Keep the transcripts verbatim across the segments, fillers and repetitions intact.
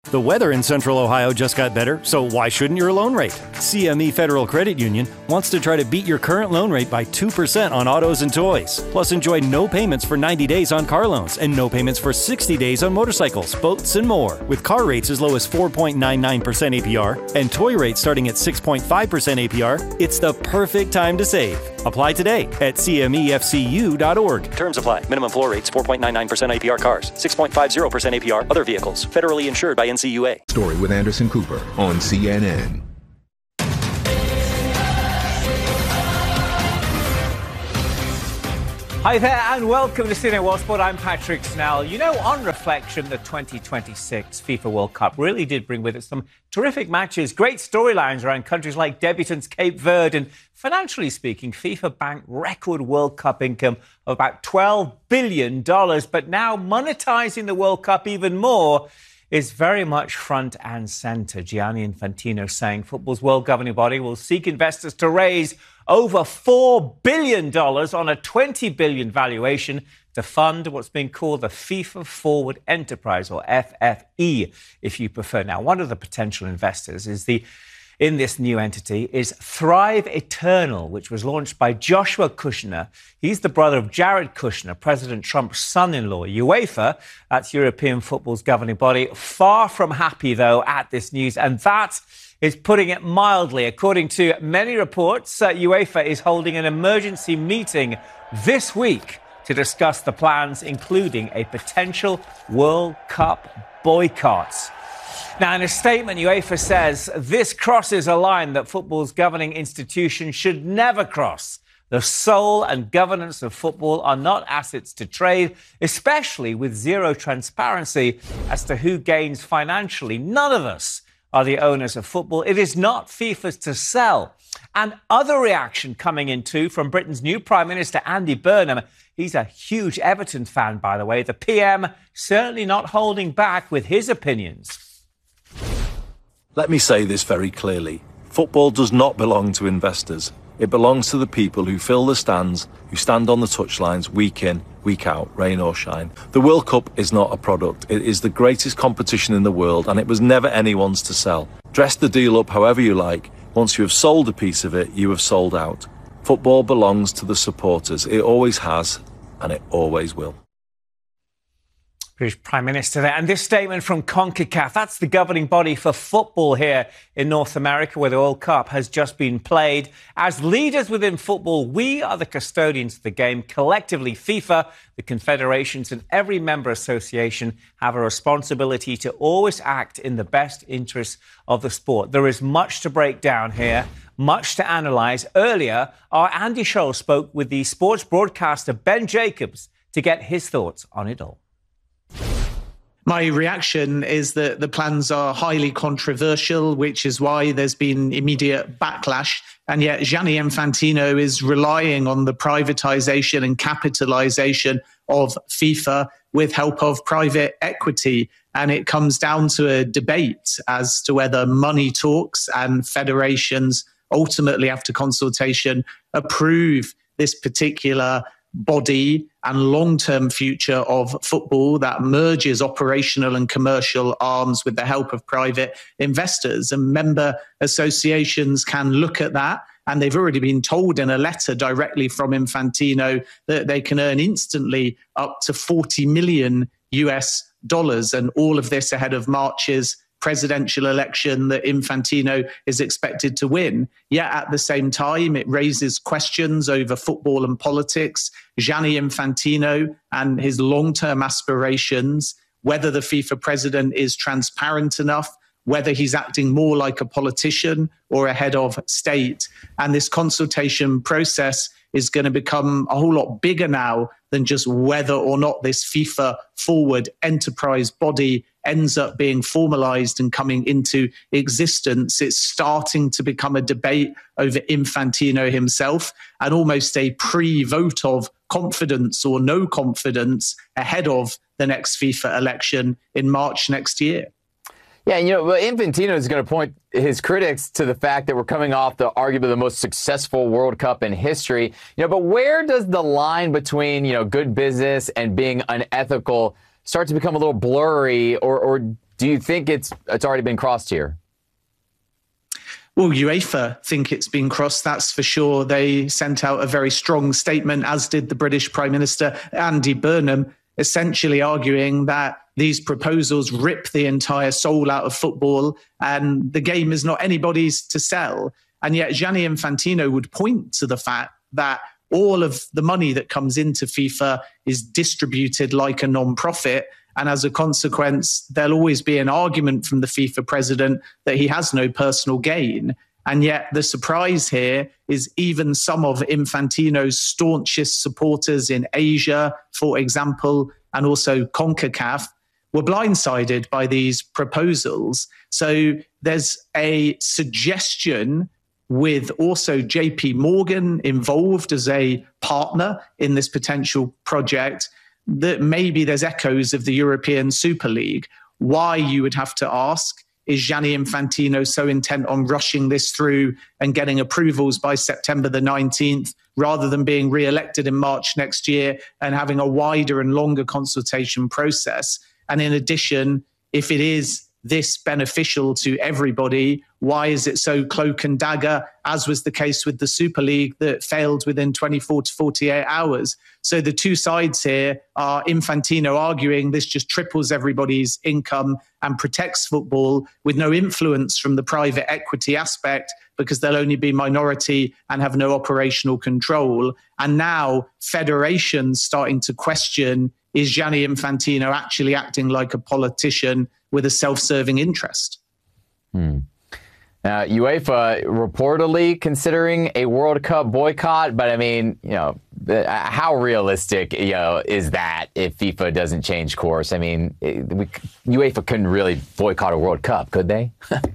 The weather in Central Ohio just got better, so why shouldn't your loan rate? C M E Federal Credit Union wants to try to beat your current loan rate by two percent on autos and toys. Plus, enjoy no payments for ninety days on car loans and no payments for sixty days on motorcycles, boats, and more. With car rates as low as four point nine nine percent A P R and toy rates starting at six point five percent A P R, it's the perfect time to save. Apply today at C M E F C U dot org. Terms apply. Minimum floor rates four point nine nine percent A P R cars, six point five zero percent A P R other vehicles. Federally insured by N C U A. Story with Anderson Cooper on C N N. Hi there and welcome to C N N World Sport. I'm Patrick Snell. You know, on reflection, the twenty twenty-six FIFA World Cup really did bring with it some terrific matches, great storylines around countries like debutants Cape Verde, and financially speaking, FIFA banked record World Cup income of about twelve billion dollars. But now monetizing the World Cup even more is very much front and centre. Gianni Infantino saying football's world governing body will seek investors to raise over four billion dollars on a twenty billion dollars valuation to fund what's being called the FIFA Forward Enterprise, or F F E, if you prefer. Now, one of the potential investors is the in this new entity is Thrive Eternal, which was launched by Joshua Kushner. He's the brother of Jared Kushner, President Trump's son-in-law. UEFA, that's European football's governing body, far from happy, though, at this news. And that is putting it mildly. According to many reports, uh, UEFA is holding an emergency meeting this week to discuss the plans, including a potential World Cup boycott. Now, in a statement, UEFA says this crosses a line that football's governing institution should never cross. The soul and governance of football are not assets to trade, especially with zero transparency as to who gains financially. None of us are the owners of football. It is not FIFA's to sell. And other reaction coming in too from Britain's new Prime Minister, Andy Burnham. He's a huge Everton fan, by the way. The P M certainly not holding back with his opinions. Let me say this very clearly. Football does not belong to investors. It belongs to the people who fill the stands, who stand on the touchlines week in, week out, rain or shine. The World Cup is not a product. It is the greatest competition in the world, and it was never anyone's to sell. Dress the deal up however you like. Once you have sold a piece of it, you have sold out. Football belongs to the supporters. It always has, and it always will. British Prime Minister there. And this statement from CONCACAF, that's the governing body for football here in North America, where the World Cup has just been played. As leaders within football, we are the custodians of the game. Collectively, FIFA, the confederations and every member association have a responsibility to always act in the best interests of the sport. There is much to break down here, much to analyse. Earlier, our Andy Scholl spoke with the sports broadcaster Ben Jacobs to get his thoughts on it all. My reaction is that the plans are highly controversial, which is why there's been immediate backlash. And yet Gianni Infantino is relying on the privatization and capitalization of FIFA with help of private equity. And it comes down to a debate as to whether money talks and federations ultimately, after consultation, approve this particular body and long-term future of football that merges operational and commercial arms with the help of private investors. And member associations can look at that, and they've already been told in a letter directly from Infantino that they can earn instantly up to forty million U S dollars, and all of this ahead of March's presidential election that Infantino is expected to win. Yet at the same time, it raises questions over football and politics, Gianni Infantino and his long-term aspirations, whether the FIFA president is transparent enough, whether he's acting more like a politician or a head of state. And this consultation process is going to become a whole lot bigger now than just whether or not this FIFA Forward Enterprise body ends up being formalized and coming into existence. It's starting to become a debate over Infantino himself and almost a pre-vote of confidence or no confidence ahead of the next FIFA election in March next year. Yeah, you know, Infantino is going to point his critics to the fact that we're coming off the arguably the most successful World Cup in history. You know, but where does the line between, you know, good business and being unethical start to become a little blurry, or, or do you think it's it's already been crossed here? Well, UEFA think it's been crossed, that's for sure. They sent out a very strong statement, as did the British Prime Minister, Andy Burnham, essentially arguing that these proposals rip the entire soul out of football and the game is not anybody's to sell. And yet Gianni Infantino would point to the fact that all of the money that comes into FIFA is distributed like a non-profit. And as a consequence, there'll always be an argument from the FIFA president that he has no personal gain. And yet the surprise here is even some of Infantino's staunchest supporters in Asia, for example, and also CONCACAF, were blindsided by these proposals. So there's a suggestion, with also J P Morgan involved as a partner in this potential project, that maybe there's echoes of the European Super League. Why, you would have to ask, is Gianni Infantino so intent on rushing this through and getting approvals by September the nineteenth, rather than being re-elected in March next year and having a wider and longer consultation process? And in addition, if it is this beneficial to everybody, why is it so cloak and dagger, as was the case with the Super League that failed within twenty-four to forty-eight hours? So the two sides here are Infantino arguing this just triples everybody's income and protects football, with no influence from the private equity aspect, because they'll only be minority and have no operational control. And now federations starting to question, is Gianni Infantino actually acting like a politician with a self-serving interest? Hmm. Now, UEFA reportedly considering a World Cup boycott, but I mean, you know, how realistic, you know, is that if FIFA doesn't change course? I mean, we, UEFA couldn't really boycott a World Cup, could they?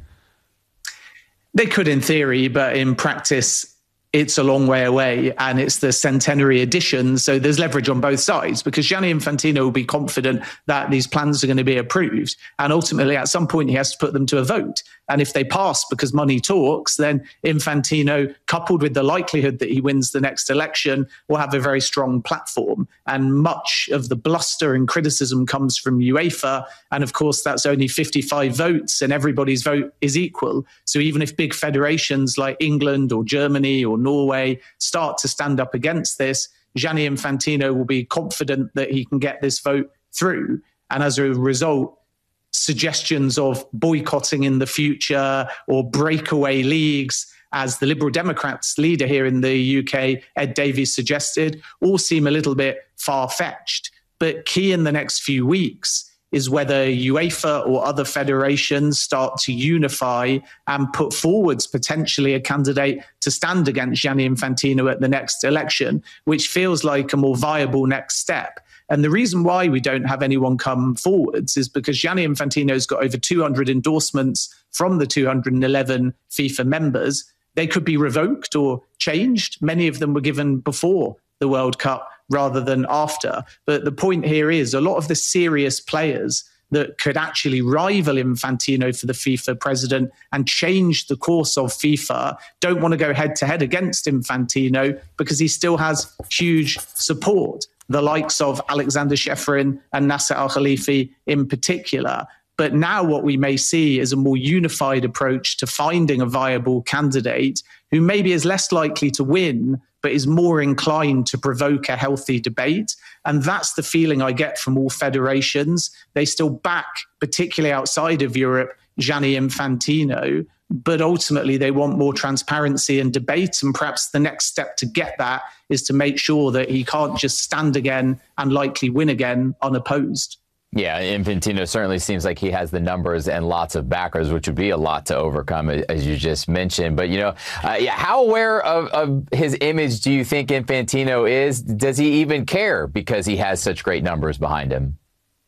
They could in theory, but in practice, it's a long way away, and it's the centenary edition. So there's leverage on both sides, because Gianni Infantino will be confident that these plans are going to be approved. And ultimately, at some point, he has to put them to a vote. And if they pass because money talks, then Infantino, coupled with the likelihood that he wins the next election, will have a very strong platform. And much of the bluster and criticism comes from UEFA. And of course, that's only fifty-five votes, and everybody's vote is equal. So even if big federations like England or Germany or Norway start to stand up against this, Gianni Infantino will be confident that he can get this vote through. And as a result, suggestions of boycotting in the future or breakaway leagues, as the Liberal Democrats leader here in the U K, Ed Davies, suggested, all seem a little bit far-fetched. But key in the next few weeks is whether UEFA or other federations start to unify and put forwards potentially a candidate to stand against Gianni Infantino at the next election, which feels like a more viable next step. And the reason why we don't have anyone come forwards is because Gianni Infantino's got over two hundred endorsements from the two hundred eleven FIFA members. They could be revoked or changed. Many of them were given before the World Cup rather than after. But the point here is a lot of the serious players that could actually rival Infantino for the FIFA president and change the course of FIFA don't want to go head to head against Infantino, because he still has huge support, the likes of Alexander Shefrin and Nasser Al-Khelaifi in particular. But now what we may see is a more unified approach to finding a viable candidate who maybe is less likely to win, but is more inclined to provoke a healthy debate. And that's the feeling I get from all federations. They still back, particularly outside of Europe, Gianni Infantino, but ultimately they want more transparency and debate. And perhaps the next step to get that is to make sure that he can't just stand again and likely win again unopposed. Yeah, Infantino certainly seems like he has the numbers and lots of backers, which would be a lot to overcome, as you just mentioned. But, you know, uh, yeah, how aware of, of his image do you think Infantino is? Does he even care because he has such great numbers behind him?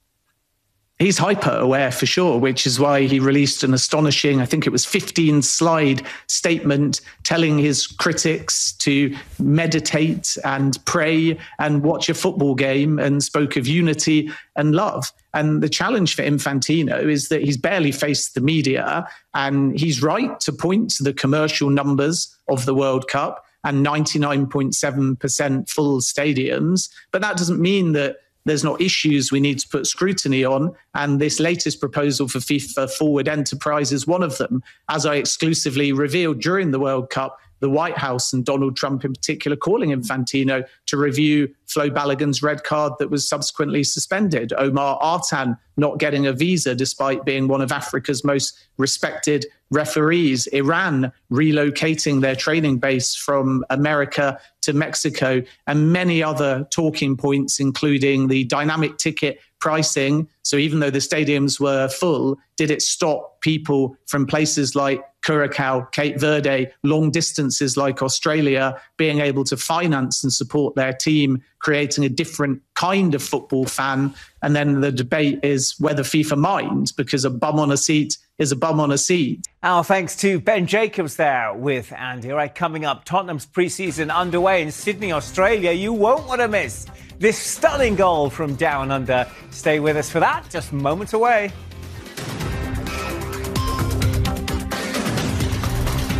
He's hyper aware for sure, which is why he released an astonishing, I think it was fifteen slide statement telling his critics to meditate and pray and watch a football game, and spoke of unity and love. And the challenge for Infantino is that he's barely faced the media, and he's right to point to the commercial numbers of the World Cup and ninety-nine point seven percent full stadiums. But that doesn't mean that there's not issues we need to put scrutiny on. And this latest proposal for FIFA Forward Enterprise is one of them. As I exclusively revealed during the World Cup, the White House and Donald Trump in particular calling Infantino to review Flo Balogun's red card that was subsequently suspended. Omar Artan not getting a visa despite being one of Africa's most respected referees. Iran relocating their training base from America to Mexico, and many other talking points, including the dynamic ticket pricing. So even though the stadiums were full, did it stop people from places like Curacao, Cape Verde, long distances like Australia, being able to finance and support their team, creating a different kind of football fan? And then the debate is whether FIFA minds, because a bum on a seat is a bum on a seat. Our thanks to Ben Jacobs there with Andy. All right, coming up, Tottenham's pre-season underway in Sydney, Australia. You won't want to miss this stunning goal from down under. Stay with us for that, just moments away.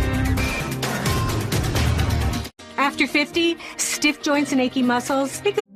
After fifty, stiff joints and achy muscles.